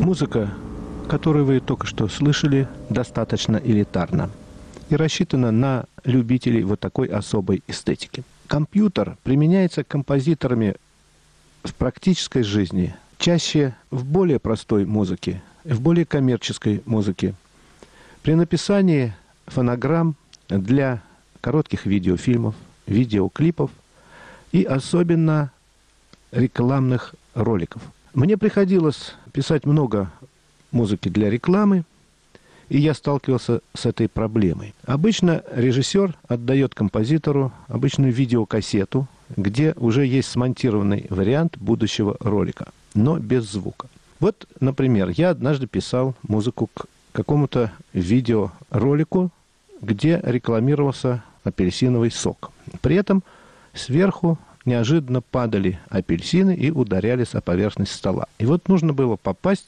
Музыка, которую вы только что слышали, достаточно элитарна и рассчитана на любителей вот такой особой эстетики. Компьютер применяется композиторами в практической жизни, чаще в более простой музыке, в более коммерческой музыке. При написании фонограмм для коротких видеофильмов, видеоклипов и особенно рекламных роликов. Мне приходилось писать много музыки для рекламы, и я сталкивался с этой проблемой. Обычно режиссер отдает композитору обычную видеокассету, где уже есть смонтированный вариант будущего ролика, но без звука. Вот, например, я однажды писал музыку к какому-то видеоролику, где рекламировался апельсиновый сок. При этом сверху неожиданно падали апельсины и ударялись о поверхность стола. И вот нужно было попасть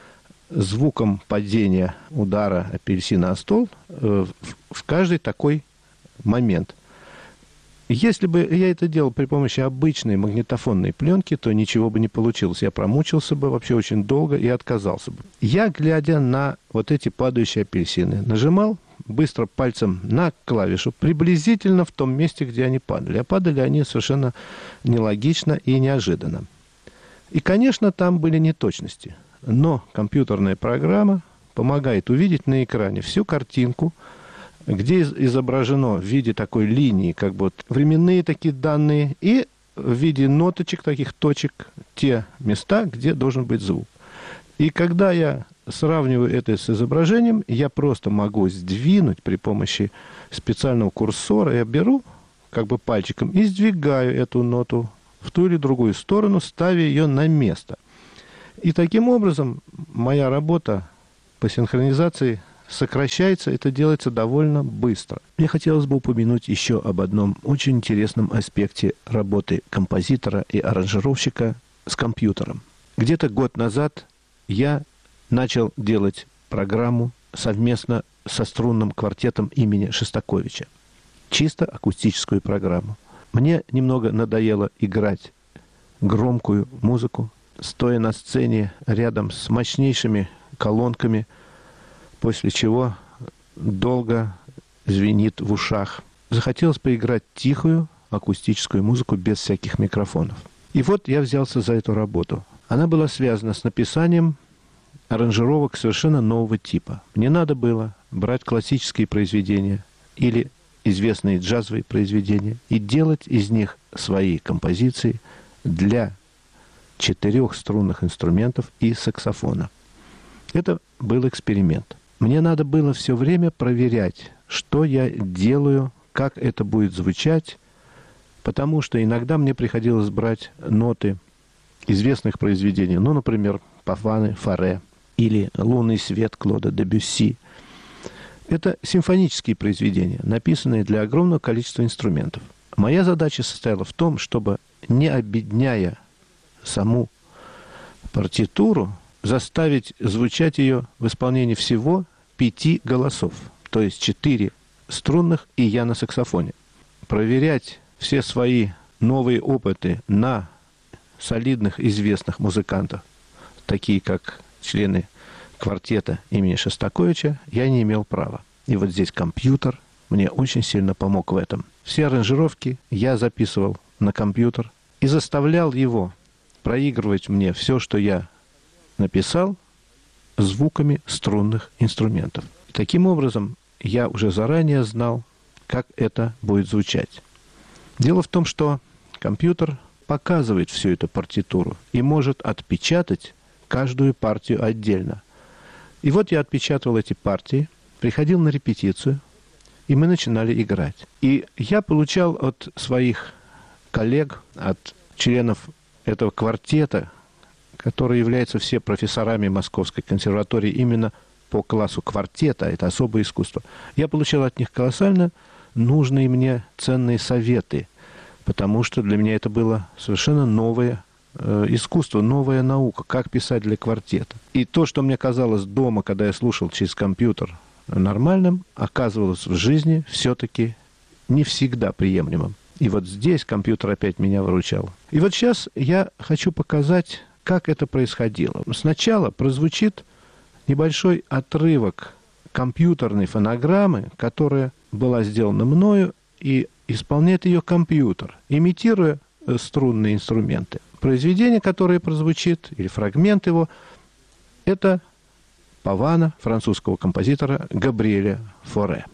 звуком падения удара апельсина о стол в каждый такой момент. Если бы я это делал при помощи обычной магнитофонной пленки, то ничего бы не получилось. Я промучился бы вообще очень долго и отказался бы. Я, глядя на вот эти падающие апельсины, нажимал быстро пальцем на клавишу приблизительно в том месте, где они падали. А падали они совершенно нелогично и неожиданно. И, конечно, там были неточности. Но компьютерная программа помогает увидеть на экране всю картинку, где изображено в виде такой линии, как бы вот временные такие данные, и в виде ноточек, таких точек, те места, где должен быть звук. И когда я сравниваю это с изображением, я просто могу сдвинуть при помощи специального курсора. Я беру как бы пальчиком и сдвигаю эту ноту в ту или другую сторону, ставя ее на место. И таким образом моя работа по синхронизации сокращается, это делается довольно быстро. Мне хотелось бы упомянуть еще об одном очень интересном аспекте работы композитора и аранжировщика с компьютером. Где-то год назад я начал делать программу совместно со струнным квартетом имени Шостаковича. Чисто акустическую программу. Мне немного надоело играть громкую музыку, стоя на сцене рядом с мощнейшими колонками, после чего долго звенит в ушах. Захотелось поиграть тихую акустическую музыку без всяких микрофонов. И вот я взялся за эту работу. Она была связана с написанием аранжировок совершенно нового типа. Мне надо было брать классические произведения или известные джазовые произведения и делать из них свои композиции для 4 струнных инструментов и саксофона. Это был эксперимент. Мне надо было все время проверять, что я делаю, как это будет звучать, потому что иногда мне приходилось брать ноты известных произведений, ну, например, Пафаны, Фаре или «Лунный свет» Клода Дебюсси. Это симфонические произведения, написанные для огромного количества инструментов. Моя задача состояла в том, чтобы, не обедняя саму партитуру, заставить звучать ее в исполнении всего 5 голосов, то есть 4 струнных и я на саксофоне. Проверять все свои новые опыты на солидных известных музыкантах, такие как члены квартета имени Шостаковича, я не имел права. И вот здесь компьютер мне очень сильно помог в этом. Все аранжировки я записывал на компьютер и заставлял его проигрывать мне все, что я написал, звуками струнных инструментов. Таким образом, я уже заранее знал, как это будет звучать. Дело в том, что компьютер показывает всю эту партитуру и может отпечатать каждую партию отдельно. И вот я отпечатывал эти партии, приходил на репетицию, и мы начинали играть. И я получал от своих коллег, от членов этого квартета, которые являются все профессорами Московской консерватории именно по классу квартета, это особое искусство. Я получал от них колоссально нужные мне ценные советы, потому что для меня это было совершенно новое искусство, новая наука, как писать для квартета. И то, что мне казалось дома, когда я слушал через компьютер нормальным, оказывалось в жизни все-таки не всегда приемлемым. И вот здесь компьютер опять меня выручал. И вот сейчас я хочу показать как это происходило. Сначала прозвучит небольшой отрывок компьютерной фонограммы, которая была сделана мною, и исполняет ее компьютер, имитируя струнные инструменты. Произведение, которое прозвучит, или фрагмент его, это «Павана» французского композитора Габриэля Форе.